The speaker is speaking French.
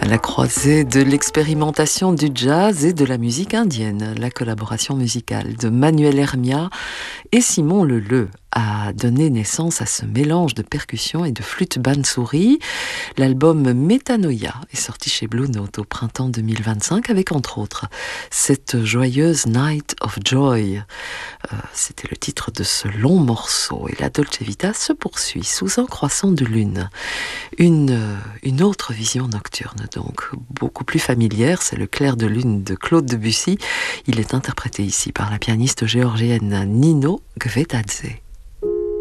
À la croisée de l'expérimentation du jazz et de la musique indienne, la collaboration musicale de Manuel Hermia et Simon Leleu a donné naissance à ce mélange de percussions et de flûte bansuri. L'album Metanoia est sorti chez Blue Note au printemps 2025 avec entre autres cette joyeuse Night of Joy. C'était le titre de ce long morceau et la Dolce Vita se poursuit sous un croissant de lune. Une autre vision nocturne donc, beaucoup plus familière, c'est le clair de lune de Claude Debussy. Il est interprété ici par la pianiste géorgienne Nino Gvetadze.